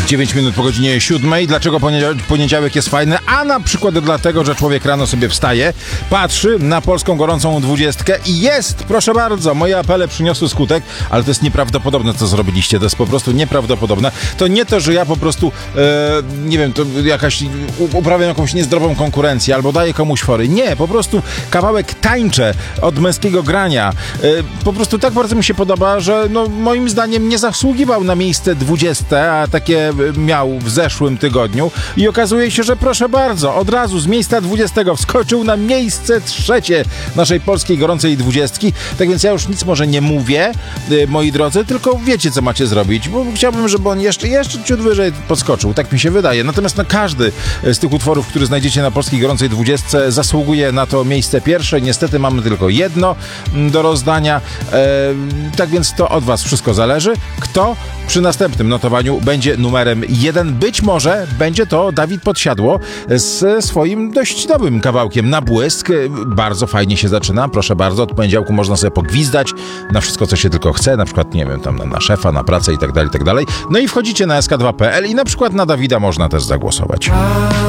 9 minut po godzinie 7. Dlaczego poniedziałek jest fajny? A na przykład dlatego, że człowiek rano sobie wstaje, patrzy na polską gorącą 20 i jest, proszę bardzo, moje apele przyniosły skutek, ale to jest nieprawdopodobne, co zrobiliście. To jest po prostu nieprawdopodobne. To nie to, że ja po prostu, nie wiem, to uprawiam jakąś niezdrową konkurencję albo daję komuś fory. Nie, po prostu kawałek tańczę od męskiego grania. Po prostu tak bardzo mi się podoba, że no, moim zdaniem nie zasługiwał na miejsce 20, a takie miał w zeszłym tygodniu i okazuje się, że proszę bardzo, od razu z miejsca 20 wskoczył na miejsce 3 naszej polskiej gorącej 20. Tak więc ja już nic może nie mówię, moi drodzy, tylko wiecie, co macie zrobić, bo chciałbym, żeby on jeszcze ciut wyżej podskoczył, tak mi się wydaje. Natomiast każdy z tych utworów, który znajdziecie na polskiej gorącej 20, zasługuje na to miejsce pierwsze. Niestety mamy tylko jedno do rozdania, tak więc to od was wszystko zależy. Kto przy następnym notowaniu będzie numerem 1? Być może będzie to Dawid Podsiadło z swoim dość nowym kawałkiem Na błysk. Bardzo fajnie się zaczyna, proszę bardzo. Od poniedziałku można sobie pogwizdać na wszystko, co się tylko chce, na przykład, nie wiem, tam na szefa, na pracę i tak dalej, i tak dalej. No i wchodzicie na sk2.pl i na przykład na Dawida można też zagłosować.